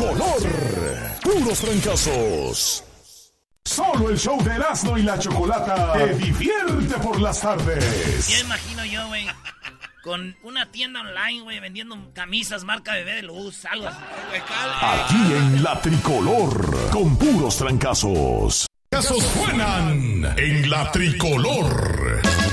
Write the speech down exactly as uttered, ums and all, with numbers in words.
tricolor. Puros trancazos. Solo el show de Erasmo y la Chocolata te divierte por las tardes. Ya imagino yo, güey, con una tienda online, güey, vendiendo camisas marca Bebé de Luz, algo así. Aquí en la Tricolor, con puros trancazos. Casos suenan en la Tricolor.